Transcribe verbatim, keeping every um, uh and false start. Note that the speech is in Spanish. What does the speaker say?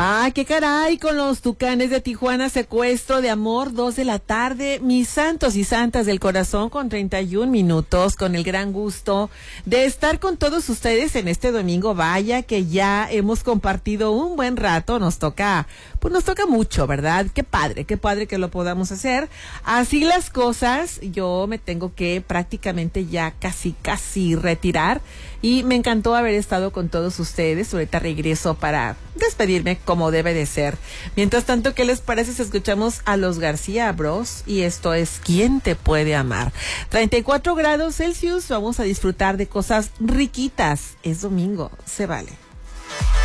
Ay, qué caray, con los Tucanes de Tijuana, secuestro de amor, dos de la tarde, mis santos y santas del corazón, con treinta y un minutos, con el gran gusto de estar con todos ustedes en este domingo. Vaya que ya hemos compartido un buen rato, nos toca, pues nos toca mucho, ¿verdad? Qué padre, qué padre que lo podamos hacer. Así las cosas, yo me tengo que prácticamente ya casi, casi retirar, y me encantó haber estado con todos ustedes. Ahorita regreso para despedirme como debe de ser. Mientras tanto, ¿qué les parece si escuchamos a los García Bros? Y esto es ¿Quién te puede amar? treinta y cuatro grados Celsius, vamos a disfrutar de cosas riquitas. Es domingo, se vale.